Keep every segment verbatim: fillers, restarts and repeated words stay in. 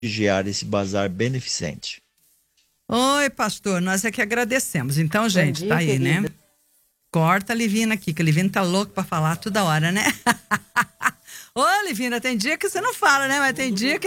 prestigiar esse bazar beneficente. Oi, pastor, nós é que agradecemos. Então, gente, dia, tá aí, querida, né? Corta a Livina aqui, que a Livina tá louca pra falar toda hora, né? Ô, Livina, tem dia que você não fala, né? Mas tem dia que...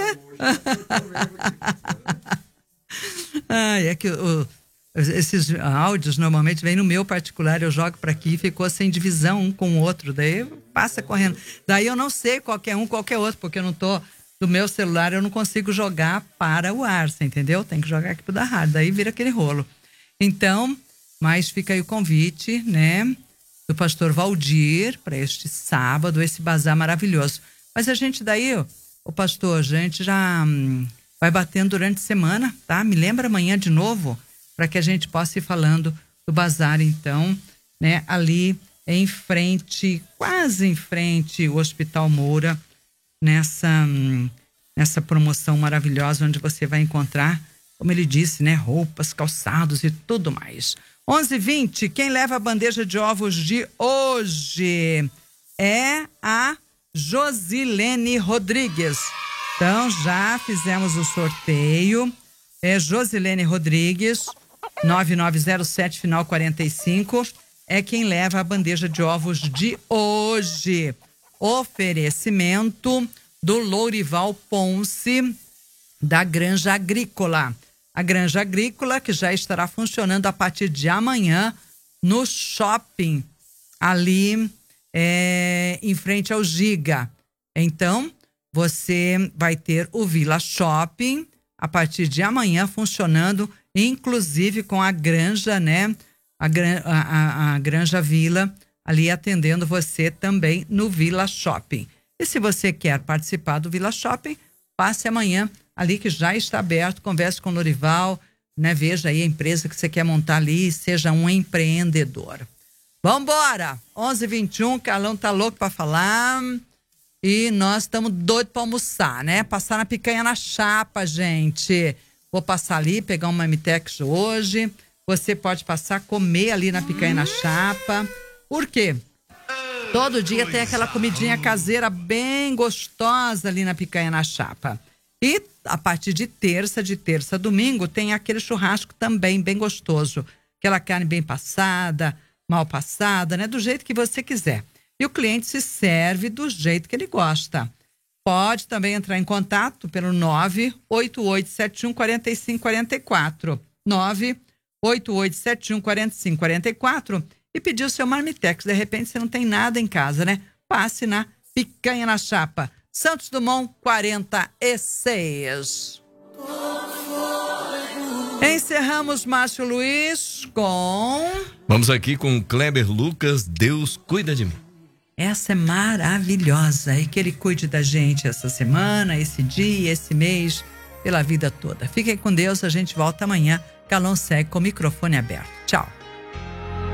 Ai, é que o, esses áudios normalmente vêm no meu particular, eu jogo pra aqui e ficou sem divisão um com o outro, daí passa correndo. Daí eu não sei qualquer um, qualquer outro, porque eu não tô... Do meu celular eu não consigo jogar para o ar, você entendeu? Tem que jogar aqui pro da rádio, daí vira aquele rolo. Então, mas fica aí o convite, né, do pastor Valdir para este sábado, esse bazar maravilhoso. Mas a gente daí, o pastor, a gente já hum, vai batendo durante a semana, tá? Me lembra amanhã de novo, para que a gente possa ir falando do bazar, então, né, ali em frente, quase em frente, o Hospital Moura, nessa, nessa promoção maravilhosa, onde você vai encontrar, como ele disse, né, roupas, calçados e tudo mais. onze e vinte, quem leva a bandeja de ovos de hoje é a Josilene Rodrigues. Então, já fizemos o sorteio. É Josilene Rodrigues, nove nove zero sete, final quarenta e cinco, é quem leva a bandeja de ovos de hoje. Oferecimento do Lourival Ponce, da Granja Agrícola. A Granja Agrícola, que já estará funcionando a partir de amanhã no shopping, ali é, em frente ao Giga. Então, você vai ter o Vila Shopping a partir de amanhã funcionando, inclusive com a Granja, né? A, a, a, a Granja Vila, ali atendendo você também no Vila Shopping. E se você quer participar do Vila Shopping, passe amanhã ali que já está aberto, converse com o Lourival, né? Veja aí a empresa que você quer montar ali, seja um empreendedor. Vambora! onze e vinte e um, Carlão tá louco para falar e nós estamos doidos para almoçar, né? Passar na picanha na chapa, gente. Vou passar ali, pegar uma Mitex hoje. Você pode passar, comer ali na picanha na chapa. Por quê? Todo dia tem aquela comidinha caseira bem gostosa ali na picanha na chapa. E a partir de terça, de terça a domingo, tem aquele churrasco também bem gostoso. Aquela carne bem passada, mal passada, né? Do jeito que você quiser. E o cliente se serve do jeito que ele gosta. Pode também entrar em contato pelo nove oito oito sete um quatro cinco quatro quatro. nove oito oito sete um quatro cinco quatro quatro e pedir o seu marmitex. De repente você não tem nada em casa, né? Passe na picanha na chapa. Santos Dumont quarenta e seis. Encerramos Márcio Luiz com... Vamos aqui com Kleber Lucas, Deus cuida de mim. Essa é maravilhosa e que ele cuide da gente essa semana, esse dia, esse mês, pela vida toda. Fiquem com Deus, a gente volta amanhã. Calão segue com o microfone aberto. Tchau.